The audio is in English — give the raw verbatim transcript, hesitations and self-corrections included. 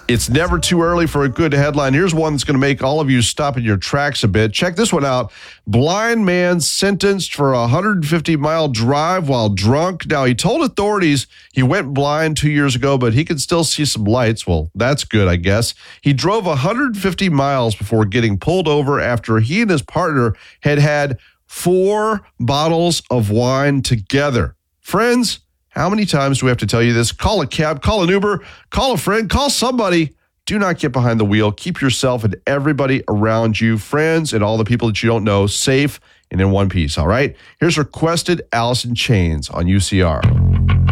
It's never too early for a good headline. Here's one that's going to make all of you stop in your tracks a bit. Check this one out. Blind man sentenced for a one hundred fifty mile drive while drunk. Now, he told authorities he went blind two years ago, but he can still see some lights. Well, that's good, I guess. He drove one hundred fifty miles before getting pulled over after he and his partner had had four bottles of wine together. Friends, how many times do we have to tell you this? Call a cab, call an Uber, call a friend, call somebody. Do not get behind the wheel. Keep yourself and everybody around you, friends and all the people that you don't know, safe and in one piece, all right? Here's requested Alice in Chains on U C R.